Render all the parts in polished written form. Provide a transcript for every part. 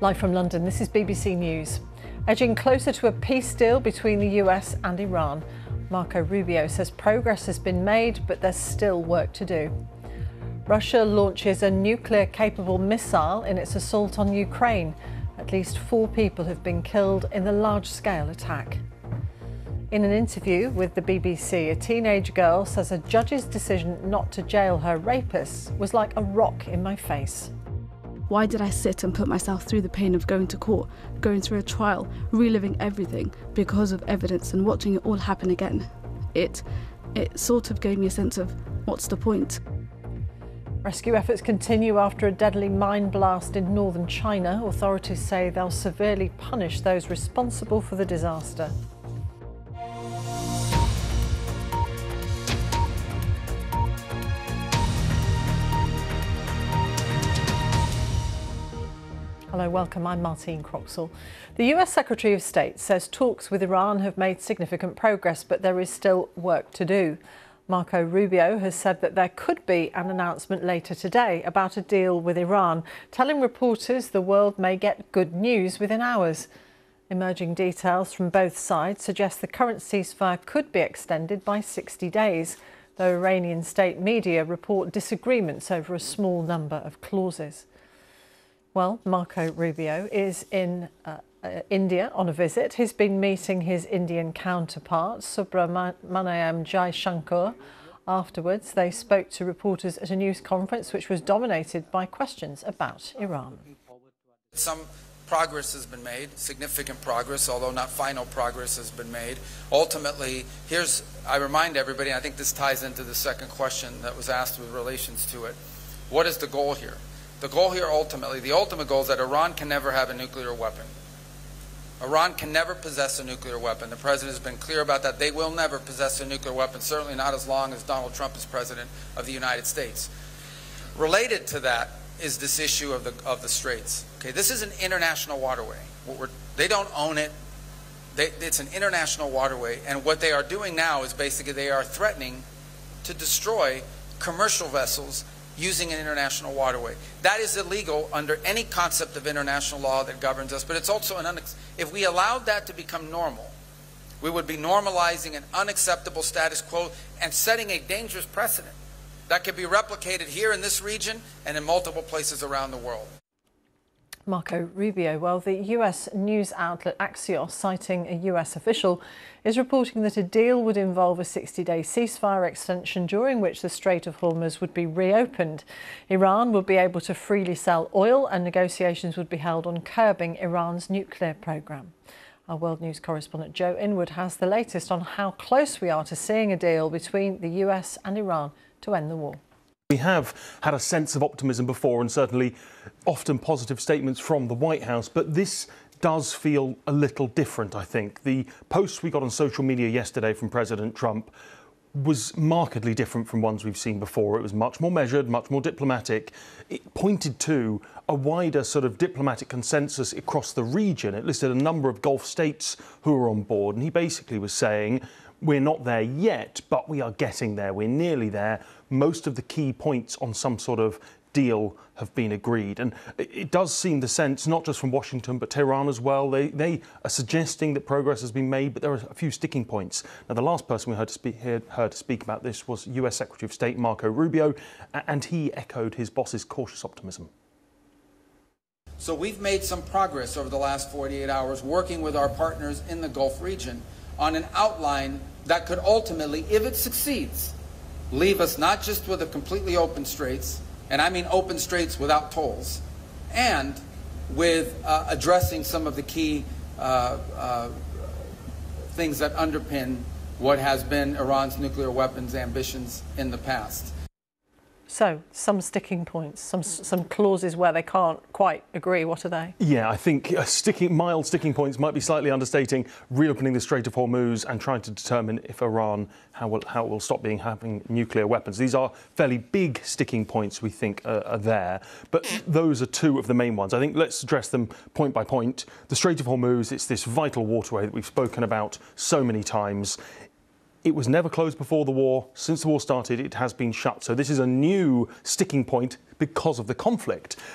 Live from London, this is BBC News. Edging closer to a peace deal between the US and Iran. Marco Rubio says progress has been made, but there's still work to do. Russia launches a nuclear-capable missile in its assault on Ukraine. At least 4 people have been killed in the large-scale attack. In an interview with the BBC, a teenage girl says a judge's decision not to jail her rapists was like a rock in my face. Why did I sit and put myself through the pain of going to court, going through a trial, reliving everything because of evidence and watching it all happen again? It sort of gave me a sense of, what's the point? Rescue efforts continue after a deadly mine blast in northern China. Authorities say they'll severely punish those responsible for the disaster. Hello, welcome. I'm Martine Croxall. The US Secretary of State says talks with Iran have made significant progress, but there is still work to do. Marco Rubio has said that there could be an announcement later today about a deal with Iran, telling reporters the world may get good news within hours. Emerging details from both sides suggest the current ceasefire could be extended by 60 days, though Iranian state media report disagreements over a small number of clauses. Well, Marco Rubio is in India on a visit. He's been meeting his Indian counterpart, Subrahmanyam Jaishankar. Afterwards, they spoke to reporters at a news conference which was dominated by questions about Iran. Some progress has been made, significant progress, although not final progress has been made. Ultimately, I remind everybody, and I think this ties into the second question that was asked with relations to it. What is the goal here? The goal here ultimately, the ultimate goal is that Iran can never have a nuclear weapon. Iran can never possess a nuclear weapon. The president has been clear about that. They will never possess a nuclear weapon, certainly not as long as Donald Trump is president of the United States. Related to that is this issue of the Straits. Okay, this is an international waterway. They don't own it. It's an international waterway, and what they are doing now is basically they are threatening to destroy commercial vessels using an international waterway. That is illegal under any concept of international law that governs us, but it's also if we allowed that to become normal, we would be normalizing an unacceptable status quo and setting a dangerous precedent that could be replicated here in this region and in multiple places around the world. Marco Rubio. Well, the US news outlet Axios, citing a US official, is reporting that a deal would involve a 60-day ceasefire extension during which the Strait of Hormuz would be reopened. Iran would be able to freely sell oil and negotiations would be held on curbing Iran's nuclear program. Our World News correspondent Joe Inwood has the latest on how close we are to seeing a deal between the US and Iran to end the war. We have had a sense of optimism before, and certainly often positive statements from the White House, but this does feel a little different, I think. The post we got on social media yesterday from President Trump was markedly different from ones we've seen before. It was much more measured, much more diplomatic. It pointed to a wider sort of diplomatic consensus across the region. It listed a number of Gulf states who were on board, and he basically was saying, we're not there yet, but we are getting there. We're nearly there. Most of the key points on some sort of deal have been agreed. And it does seem the sense, not just from Washington, but Tehran as well. They are suggesting that progress has been made, but there are a few sticking points. Now, the last person we heard to speak about this was US Secretary of State Marco Rubio, and he echoed his boss's cautious optimism. So we've made some progress over the last 48 hours working with our partners in the Gulf region on an outline that could ultimately, if it succeeds, leave us not just with a completely open straits, and I mean open straits without tolls, and with addressing some of the key things that underpin what has been Iran's nuclear weapons ambitions in the past. So, some sticking points, some clauses where they can't quite agree. What are they? Yeah, I think mild sticking points might be slightly understating reopening the Strait of Hormuz and trying to determine if Iran, how it will stop having nuclear weapons. These are fairly big sticking points, we think, are there. But those are two of the main ones. I think let's address them point by point. The Strait of Hormuz, it's this vital waterway that we've spoken about so many times. It was never closed before the war. Since the war started, it has been shut. So this is a new sticking point because of the conflict.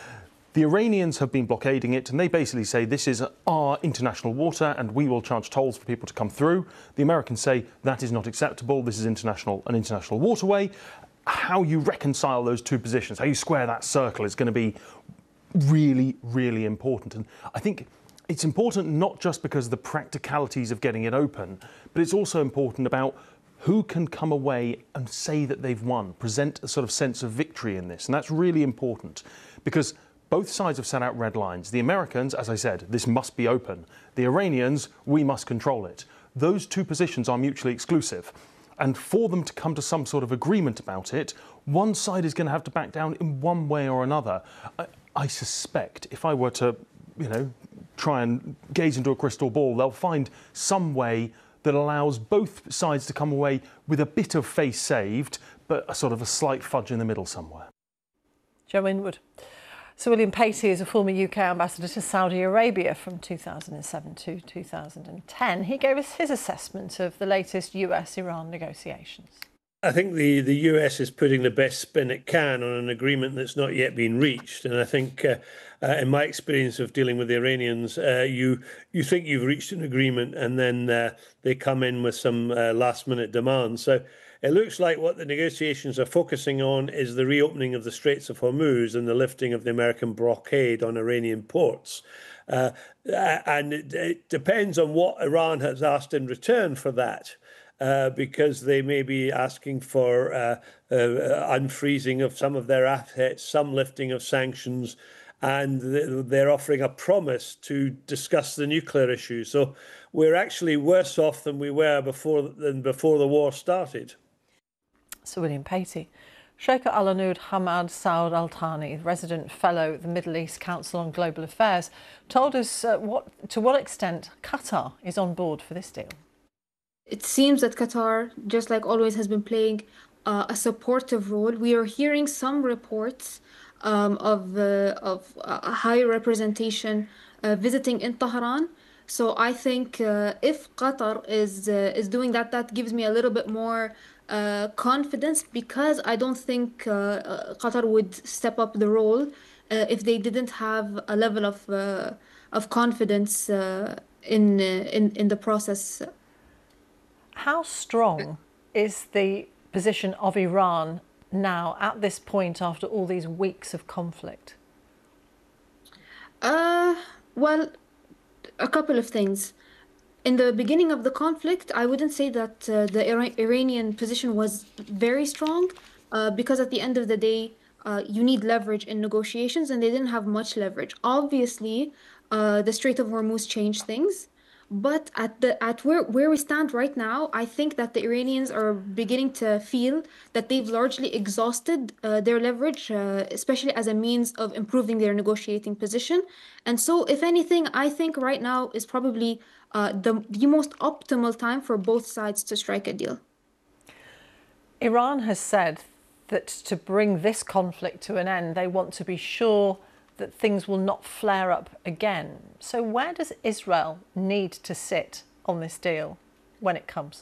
The Iranians have been blockading it, and they basically say this is our international water and we will charge tolls for people to come through. The Americans say that is not acceptable. This is an international waterway. How you reconcile those two positions, how you square that circle is going to be really, really important. And I think it's important not just because of the practicalities of getting it open, but it's also important about who can come away and say that they've won, present a sort of sense of victory in this. And that's really important because both sides have set out red lines. The Americans, as I said, this must be open. The Iranians, we must control it. Those two positions are mutually exclusive. And for them to come to some sort of agreement about it, one side is going to have to back down in one way or another. I suspect if I were to, try and gaze into a crystal ball, they'll find some way that allows both sides to come away with a bit of face saved, but a sort of a slight fudge in the middle somewhere. Joe Inwood. Sir William Patey is a former UK ambassador to Saudi Arabia from 2007 to 2010. He gave us his assessment of the latest US-Iran negotiations. I think the US is putting the best spin it can on an agreement that's not yet been reached. And I think in my experience of dealing with the Iranians, you think you've reached an agreement and then they come in with some last-minute demands. So it looks like what the negotiations are focusing on is the reopening of the Straits of Hormuz and the lifting of the American blockade on Iranian ports. And it depends on what Iran has asked in return for that, because they may be asking for unfreezing of some of their assets, some lifting of sanctions, and they're offering a promise to discuss the nuclear issue. So we're actually worse off than we were before the war started. Sir William Patey. Sheikh Al-Anud Hamad Saud Al-Thani, resident fellow at the Middle East Council on Global Affairs, told us to what extent Qatar is on board for this deal. It seems that Qatar, just like always, has been playing a supportive role. We are hearing some reports of a high representation visiting in Tehran. So I think if Qatar is doing that, that gives me a little bit more confidence, because I don't think Qatar would step up the role if they didn't have a level of confidence in the process. How strong is the position of Iran now at this point after all these weeks of conflict? Well, a couple of things. In the beginning of the conflict, I wouldn't say that the Iranian position was very strong, because at the end of the day, you need leverage in negotiations, and they didn't have much leverage. Obviously, the Strait of Hormuz changed things, but at where we stand right now, I think that the Iranians are beginning to feel that they've largely exhausted their leverage, especially as a means of improving their negotiating position. And so, if anything, I think right now is probably the most optimal time for both sides to strike a deal. Iran has said that to bring this conflict to an end, they want to be sure that things will not flare up again. So where does Israel need to sit on this deal when it comes?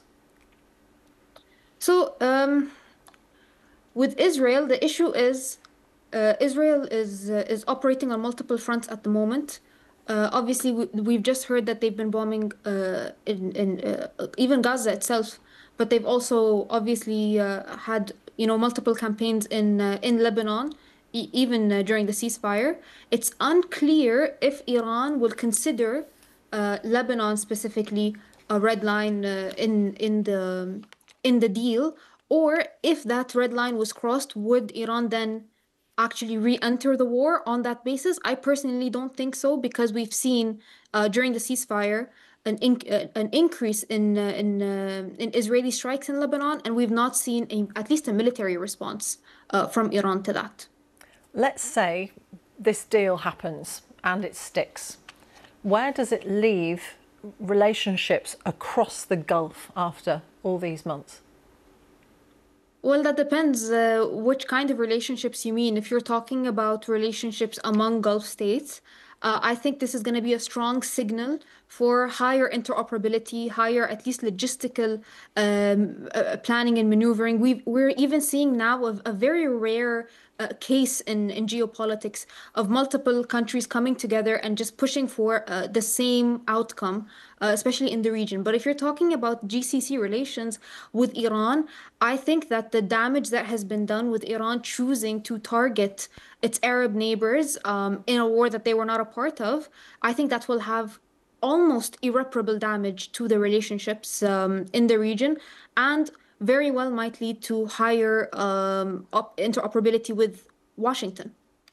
So with Israel, the issue is Israel is operating on multiple fronts at the moment. Obviously, we've just heard that they've been bombing in even Gaza itself, but they've also obviously had multiple campaigns in Lebanon, even during the ceasefire. It's unclear if Iran will consider Lebanon specifically a red line in the deal, or if that red line was crossed, would Iran then actually re-enter the war on that basis? I personally don't think so, because we've seen during the ceasefire an increase in Israeli strikes in Lebanon, and we've not seen at least a military response from Iran to that. Let's say this deal happens and it sticks. Where does it leave relationships across the Gulf after all these months? Well, that depends which kind of relationships you mean. If you're talking about relationships among Gulf states, I think this is going to be a strong signal for higher interoperability, higher at least logistical planning and maneuvering. We're even seeing now a very rare case in geopolitics of multiple countries coming together and just pushing for the same outcome, especially in the region. But if you're talking about GCC relations with Iran, I think that the damage that has been done with Iran choosing to target its Arab neighbors in a war that they were not a part of, I think that will have almost irreparable damage to the relationships in the region, and very well might lead to higher interoperability with Washington.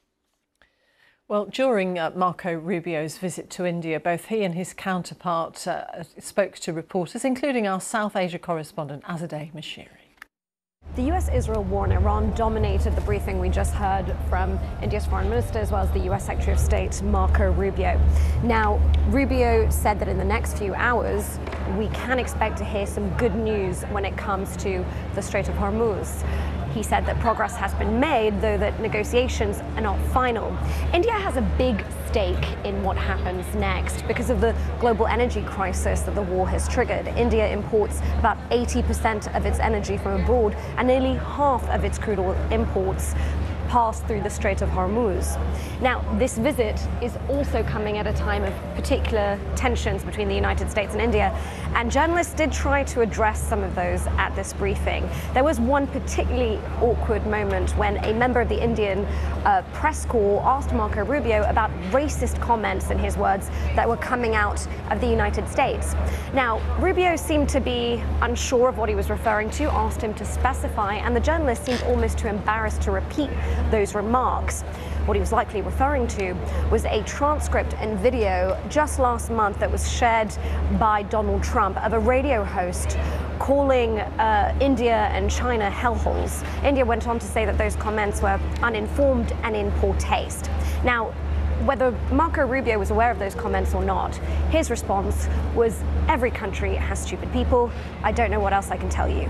Well, during Marco Rubio's visit to India, both he and his counterpart spoke to reporters, including our South Asia correspondent Azadeh Moshiri. The US-Israel war in Iran dominated the briefing we just heard from India's foreign minister as well as the US Secretary of State Marco Rubio. Now, Rubio said that in the next few hours we can expect to hear some good news when it comes to the Strait of Hormuz. He said that progress has been made, though that negotiations are not final. India has a big stake in what happens next because of the global energy crisis that the war has triggered. India imports about 80% of its energy from abroad, and nearly half of its crude oil imports pass through the Strait of Hormuz. Now, this visit is also coming at a time of particular tensions between the United States and India, and journalists did try to address some of those at this briefing. There was one particularly awkward moment when a member of the Indian press corps asked Marco Rubio about racist comments, in his words, that were coming out of the United States. Now, Rubio seemed to be unsure of what he was referring to, asked him to specify, and the journalist seemed almost too embarrassed to repeat those remarks. What he was likely referring to was a transcript and video just last month that was shared by Donald Trump of a radio host calling India and China hellholes. India went on to say that those comments were uninformed and in poor taste. Now, whether Marco Rubio was aware of those comments or not, his response was, every country has stupid people. I don't know what else I can tell you.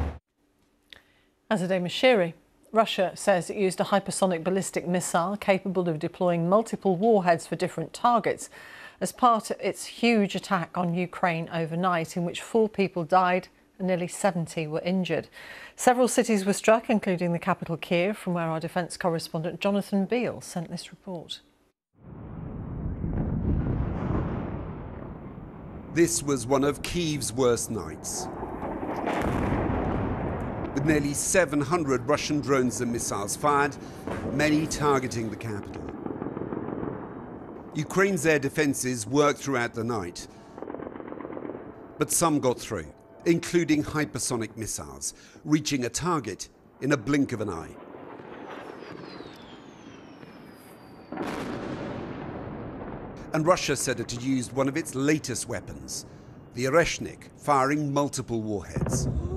Azadeh Moshiri. Russia says it used a hypersonic ballistic missile capable of deploying multiple warheads for different targets as part of its huge attack on Ukraine overnight, in which 4 people died and nearly 70 were injured. Several cities were struck, including the capital Kiev, from where our defence correspondent Jonathan Beale sent this report. This was one of Kyiv's worst nights, with nearly 700 Russian drones and missiles fired, many targeting the capital. Ukraine's air defences worked throughout the night, but some got through, including hypersonic missiles, reaching a target in a blink of an eye. And Russia said it had used one of its latest weapons, the Oreshnik, firing multiple warheads.